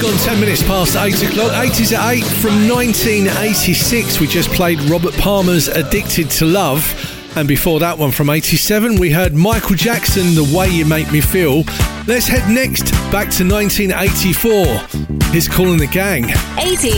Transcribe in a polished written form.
on 10 minutes past 8 o'clock. 80s at 8 from 1986. We just played Robert Palmer's Addicted to Love. And before that one from 87, we heard Michael Jackson, The Way You Make Me Feel. Let's head next back to 1984. Here's Kool and the Gang. 80s.